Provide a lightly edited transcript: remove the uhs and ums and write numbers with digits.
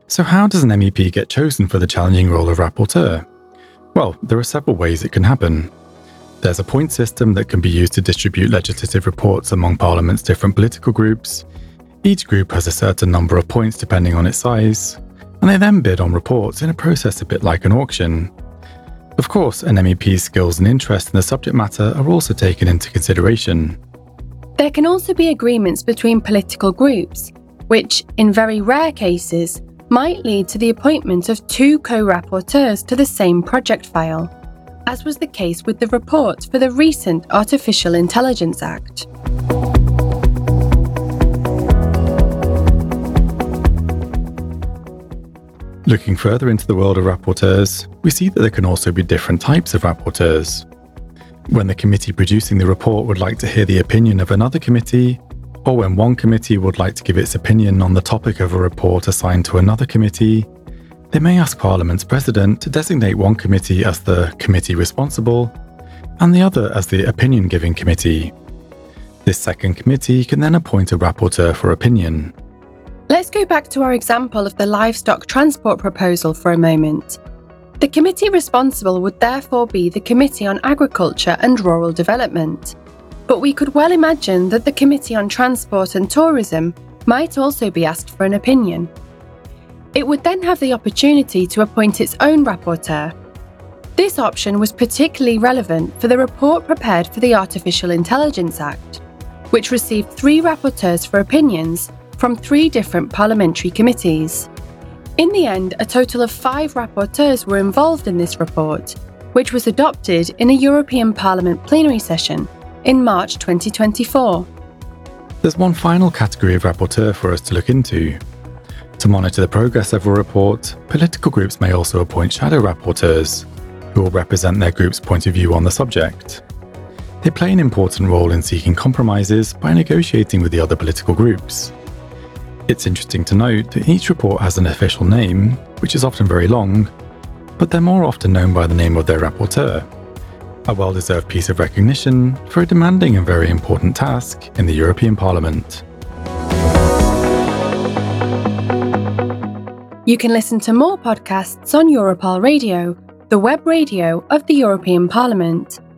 So how does an MEP get chosen for the challenging role of rapporteur? Well, there are several ways it can happen. There's a point system that can be used to distribute legislative reports among Parliament's different political groups. Each group has a certain number of points depending on its size, and they then bid on reports in a process a bit like an auction. Of course, an MEP's skills and interest in the subject matter are also taken into consideration. There can also be agreements between political groups, which, in very rare cases, might lead to the appointment of two co-rapporteurs to the same project file, as was the case with the report for the recent Artificial Intelligence Act. Looking further into the world of rapporteurs, we see that there can also be different types of rapporteurs. When the committee producing the report would like to hear the opinion of another committee, or when one committee would like to give its opinion on the topic of a report assigned to another committee, they may ask Parliament's President to designate one committee as the committee responsible and the other as the opinion-giving committee. This second committee can then appoint a rapporteur for opinion. Let's go back to our example of the livestock transport proposal for a moment. The committee responsible would therefore be the Committee on Agriculture and Rural Development. But we could well imagine that the Committee on Transport and Tourism might also be asked for an opinion. It would then have the opportunity to appoint its own rapporteur. This option was particularly relevant for the report prepared for the Artificial Intelligence Act, which received 3 rapporteurs for opinions from 3 different parliamentary committees. In the end, a total of 5 rapporteurs were involved in this report, which was adopted in a European Parliament plenary session in March 2024. There's one final category of rapporteur for us to look into. To monitor the progress of a report, political groups may also appoint shadow rapporteurs, who will represent their group's point of view on the subject. They play an important role in seeking compromises by negotiating with the other political groups. It's interesting to note that each report has an official name, which is often very long, but they're more often known by the name of their rapporteur. A well-deserved piece of recognition for a demanding and very important task in the European Parliament. You can listen to more podcasts on Europol Radio, the web radio of the European Parliament.